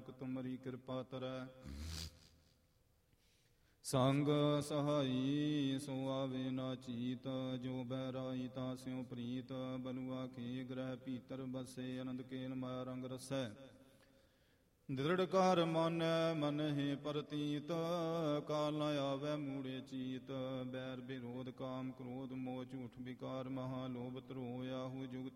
ਨਾਨਕ ਤੁਮਰੀ ਕਿਰਪਾ ਤਰੈ। ਸੰਗ ਸਹਾਈ ਸੋ ਆਵੇ ਨਾ ਚੀਤ, ਜੋ ਬਹਿਰਾਈ ਤਾ ਸਿਉ ਪ੍ਰੀਤ। ਬਨੁਆ ਕੇ ਗ੍ਰਹਿ ਭੀਤਰ ਬਸੇ, ਅਨੰਦ ਕੇਲ ਮਾਇਆ ਰੰਗ ਰਸੈ। ਦ੍ਰਿੜ ਕਰ ਮਾਨੈ ਮਨਹਿ ਪ੍ਰਤੀਤ, ਕਾਲ ਨ ਆਵੈ ਮੂੜੇ ਚੀਤ। ਬੈਰ ਵਿਰੋਧ ਕਾਮ ਕ੍ਰੋਧ ਮੋਹ ਝੂਠ ਵਿਕਾਰ, ਮਹਾ ਲੋਭ ਧਰੋਹ ਆਹੂ ਜੁਗਤ